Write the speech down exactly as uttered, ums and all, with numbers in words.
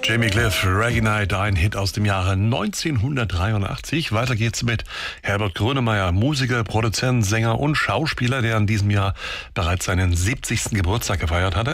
Jamie Cliff, Reggae Night, ein Hit aus dem Jahre neunzehnhundertdreiundachtzig. Weiter geht's mit Herbert Grönemeyer, Musiker, Produzent, Sänger und Schauspieler, der in diesem Jahr bereits seinen siebzigsten Geburtstag gefeiert hatte.